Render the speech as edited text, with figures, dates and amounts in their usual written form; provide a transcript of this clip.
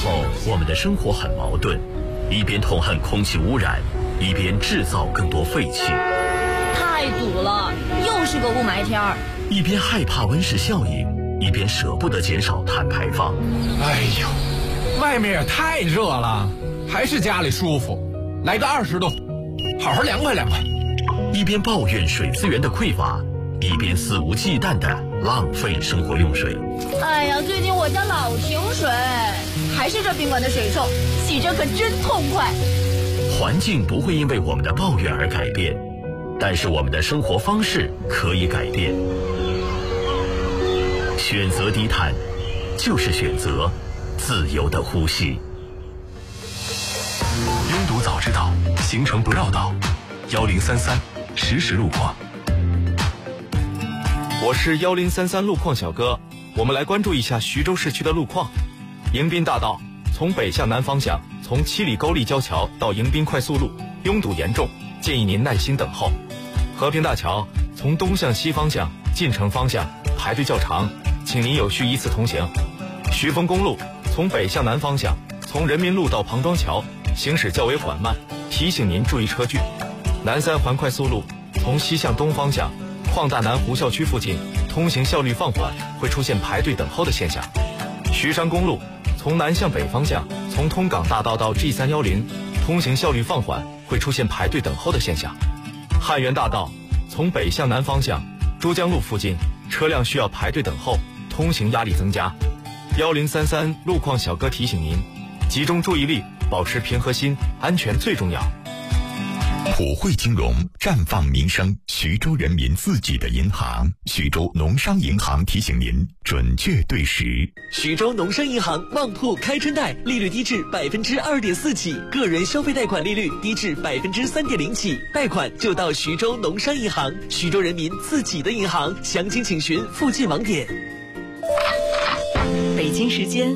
候，我们的生活很矛盾，一边痛恨空气污染，一边制造更多废气。 太堵了，又是个雾霾天儿。 一边害怕温室效应，一边舍不得减少碳排放。 哎呦，外面也太热了，还是家里舒服。来个20度，好好凉快凉快。 一边抱怨水资源的匮乏，一边肆无忌惮地浪费生活用水。 哎呀，最近我家老停水，还是这宾馆的水臭，洗着可真痛快。 环境不会因为我们的抱怨而改变，但是我们的生活方式可以改变。选择低碳，就是选择自由的呼吸。 拥堵早知道，行程不绕道。1033实时路况。 我是1033路况小哥，我们来关注一下徐州市区的路况。迎宾大道从北向南方向，从七里沟立交桥到迎宾快速路拥堵严重，建议您耐心等候。和平大桥从东向西方向、进城方向排队较长，请您有序依次同行。徐丰公路从北向南方向，从人民路到庞庄桥行驶较为缓慢，提醒您注意车距。南三环快速路从西向东方向，矿大南湖校区附近通行效率放缓，会出现排队等候的现象。徐山公路从南向北方向，从通港大道到 G310通行效率放缓，会出现排队等候的现象。汉源大道从北向南方向，珠江路附近车辆需要排队等候，通行压力增加。1033路况小哥提醒您，集中注意力，保持平和心，安全最重要。 普惠金融，绽放民生，徐州人民自己的银行。徐州农商银行提醒您准确对时。 徐州农商银行旺铺开春贷，利率低至2.4%起，个人消费贷款利率低至3.0%起，贷款就到徐州农商银行，徐州人民自己的银行。详情请询附近网点。 北京时间